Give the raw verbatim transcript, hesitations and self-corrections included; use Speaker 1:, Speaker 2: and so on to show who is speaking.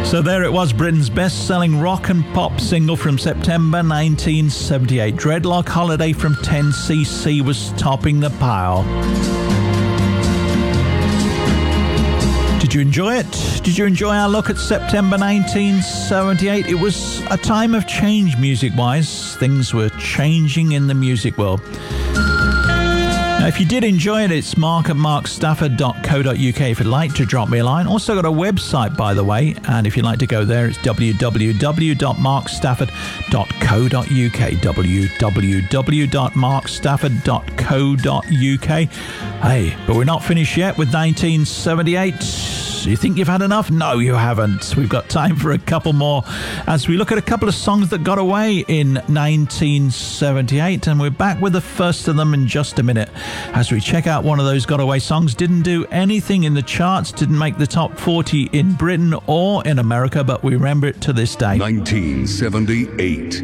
Speaker 1: So there it was, Britain's best-selling rock and pop single from September nineteen seventy-eight. Dreadlock Holiday from ten C C was topping the pile. Did you enjoy it? Did you enjoy our look at September nineteen seventy-eight? It was a time of change music-wise. Things were changing in the music world. Now, if you did enjoy it, it's mark at mark stafford dot co dot uk if you'd like to drop me a line. Also got a website, by the way, and if you'd like to go there, it's w w w dot mark stafford dot co dot uk. w w w dot mark stafford dot co dot uk. Hey, but we're not finished yet with nineteen seventy-eight. You think you've had enough? No, you haven't. We've got time for a couple more as we look at a couple of songs that got away in nineteen seventy-eight, and we're back with the first of them in just a minute as we check out one of those got away songs. Didn't do anything in the charts, didn't make the top forty in Britain or in America, but we remember it to this day.
Speaker 2: nineteen seventy-eight.